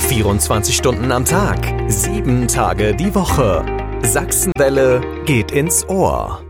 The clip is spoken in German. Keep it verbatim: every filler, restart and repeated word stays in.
vierundzwanzig Stunden am Tag, sieben Tage die Woche. Sachsenwelle geht ins Ohr.